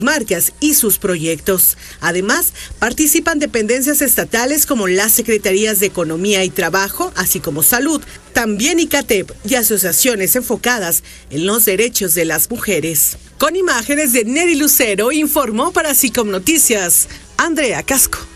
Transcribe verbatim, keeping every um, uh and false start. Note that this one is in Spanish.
marcas y sus proyectos. Además, participan dependencias estatales como las Secretarías de Economía y Trabajo, así como Salud, también ICATEP y asociaciones enfocadas en los derechos de las mujeres. Con imágenes de Neri Lucero, informó para SICOM Noticias, Andrea Casco.